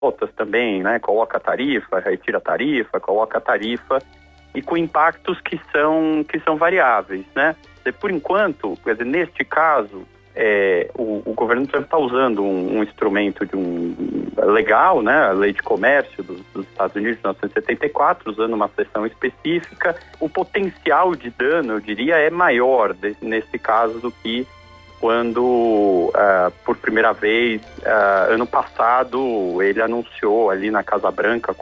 altas também, né? Coloca a tarifa, retira a tarifa, coloca a tarifa, e com impactos que são variáveis, né? E por enquanto, quer dizer, neste caso, o governo Trump está usando um instrumento legal, né? A Lei de Comércio dos Estados Unidos de 1974, usando uma seção específica. O potencial de dano, eu diria, é maior nesse caso do que quando, por primeira vez, ano passado, ele anunciou ali na Casa Branca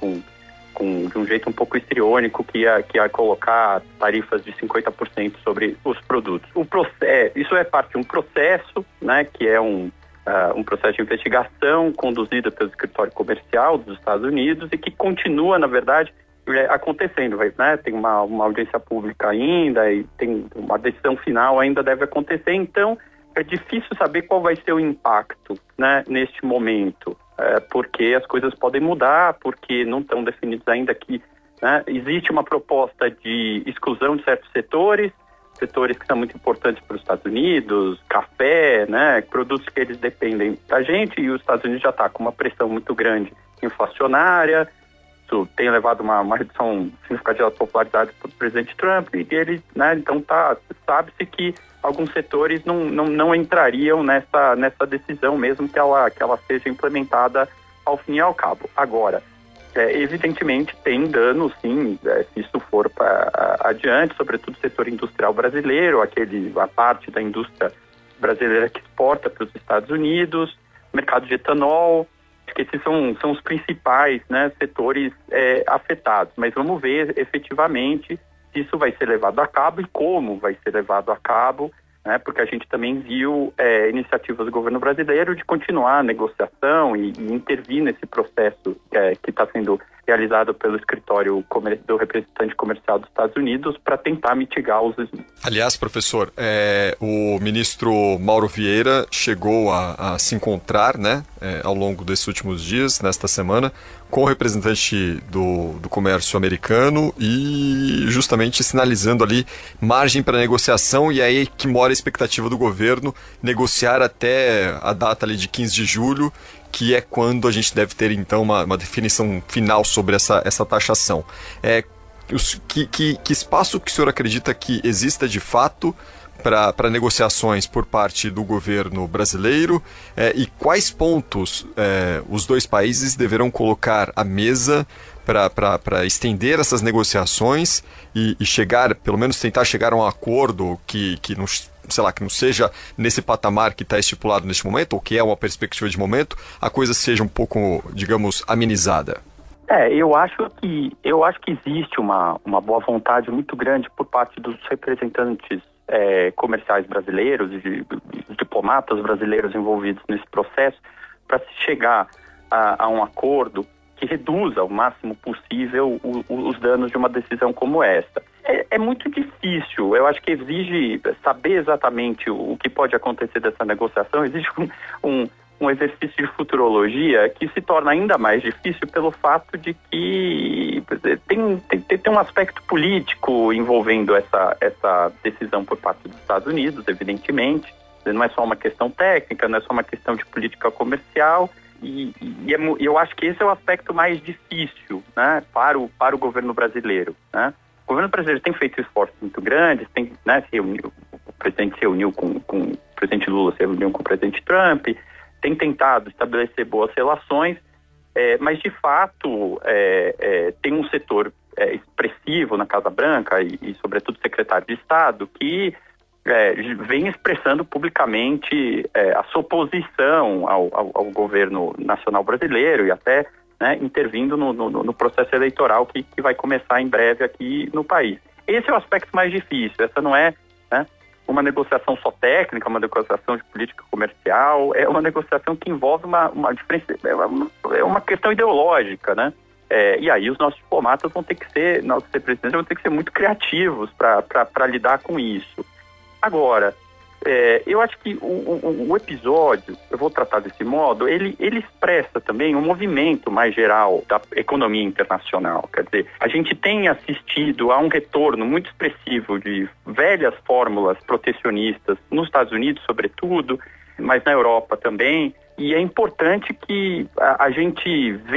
de um jeito um pouco histriônico que ia colocar tarifas de 50% sobre os produtos. Isso é parte de um processo, né, que é um processo de investigação conduzido pelo Escritório Comercial dos Estados Unidos e que continua, na verdade, acontecendo, né? Tem uma audiência pública ainda e tem uma decisão final ainda deve acontecer, então é difícil saber qual vai ser o impacto, né, neste momento, porque as coisas podem mudar, porque não estão definidos ainda aqui, né? Existe uma proposta de exclusão de certos setores que são muito importantes para os Estados Unidos, café, né, produtos que eles dependem da gente, e os Estados Unidos já está com uma pressão muito grande inflacionária. Isso tem levado uma redução significativa da popularidade do presidente Trump, e ele, né, então sabe-se que alguns setores não entrariam nessa decisão, mesmo que ela seja implementada ao fim e ao cabo. Agora, evidentemente tem dano, sim, se isso for adiante, sobretudo o setor industrial brasileiro, a parte da indústria brasileira que exporta para os Estados Unidos, mercado de etanol. Acho que esses são os principais, né, setores afetados, mas vamos ver efetivamente se isso vai ser levado a cabo e como vai ser levado a cabo, né, porque a gente também viu iniciativas do governo brasileiro de continuar a negociação e intervir nesse processo que está sendo realizado pelo escritório do representante comercial dos Estados Unidos para tentar mitigar os... Aliás, professor, o ministro Mauro Vieira chegou a se encontrar, né, ao longo desses últimos dias, nesta semana, com o representante do comércio americano e justamente sinalizando ali margem para negociação, e aí que mora a expectativa do governo negociar até a data ali de 15 de julho, que é quando a gente deve ter então uma definição final sobre essa taxação. Que espaço que o senhor acredita que exista de fato para negociações por parte do governo brasileiro, e quais pontos os dois países deverão colocar à mesa para estender essas negociações e chegar, pelo menos tentar chegar a um acordo que não, sei lá, que não seja nesse patamar que está estipulado neste momento, ou que é uma perspectiva de momento, a coisa seja um pouco, digamos, amenizada? Eu acho que existe uma boa vontade muito grande por parte dos representantes comerciais brasileiros e diplomatas brasileiros envolvidos nesse processo para se chegar a um acordo que reduza o máximo possível os danos de uma decisão como esta. É muito difícil, eu acho que exige saber exatamente o que pode acontecer dessa negociação, exige um exercício de futurologia que se torna ainda mais difícil pelo fato de que tem um aspecto político envolvendo essa decisão por parte dos Estados Unidos, evidentemente. Não é só uma questão técnica, não é só uma questão de política comercial, e eu acho que esse é o aspecto mais difícil, né, para o governo brasileiro, né? O governo brasileiro tem feito esforços muito grandes, né, o presidente se reuniu com o presidente Lula, se reuniu com o presidente Trump, tem tentado estabelecer boas relações, mas de fato tem um setor expressivo na Casa Branca e sobretudo o secretário de Estado que vem expressando publicamente a sua oposição ao governo nacional brasileiro e até, né, intervindo no processo eleitoral que vai começar em breve aqui no país. Esse é o aspecto mais difícil, essa não é, né, uma negociação só técnica, uma negociação de política comercial, é uma negociação que envolve uma diferença, uma questão ideológica, né? E aí os nossos diplomatas nossos representantes vão ter que ser muito criativos para lidar com isso. Agora, eu acho que o episódio, eu vou tratar desse modo, ele expressa também um movimento mais geral da economia internacional. Quer dizer, a gente tem assistido a um retorno muito expressivo de velhas fórmulas protecionistas nos Estados Unidos, sobretudo, mas na Europa também, E é importante que a gente